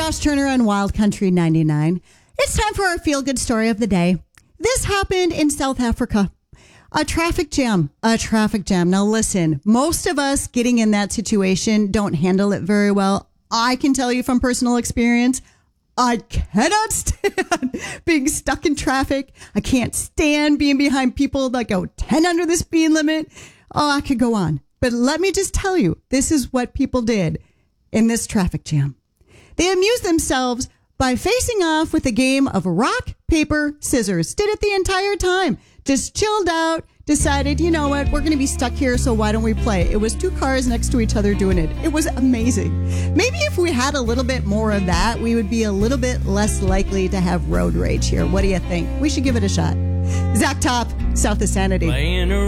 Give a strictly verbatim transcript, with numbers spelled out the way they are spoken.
Josh Turner on Wild Country ninety-nine. It's time for our feel-good story of the day. This happened in South Africa. A traffic jam. A traffic jam. Now listen, most of us getting in that situation don't handle it very well. I can tell you from personal experience, I cannot stand being stuck in traffic. I can't stand being behind people that go ten under the speed limit. Oh, I could go on. But let me just tell you, this is what people did in this traffic jam. They amused themselves by facing off with a game of rock, paper, scissors. Did it the entire time. Just chilled out, decided, you know what, we're going to be stuck here, so why don't we play? It was two cars next to each other doing it. It was amazing. Maybe if we had a little bit more of that, we would be a little bit less likely to have road rage here. What do you think? We should give it a shot. Zach Top, South of Sanity.